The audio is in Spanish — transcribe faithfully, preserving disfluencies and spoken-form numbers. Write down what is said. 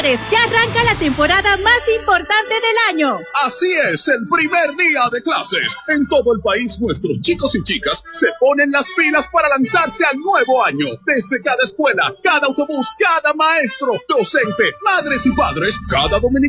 profesores, ya arranca la temporada más importante del año. Así es, el primer día de clases. En todo el país, nuestros chicos y chicas se ponen las pilas para lanzarse al nuevo año. Desde cada escuela, cada autobús, cada maestro, docente, madres y padres, cada dominicano